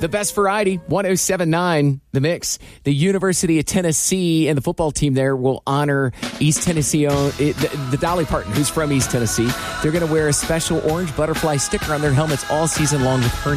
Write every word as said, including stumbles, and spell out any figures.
The best variety, one oh seven point nine, The Mix. The University of Tennessee and the football team there will honor East Tennessee, own, it, the, the Dolly Parton, who's from East Tennessee. They're going to wear a special orange butterfly sticker on their helmets all season long with her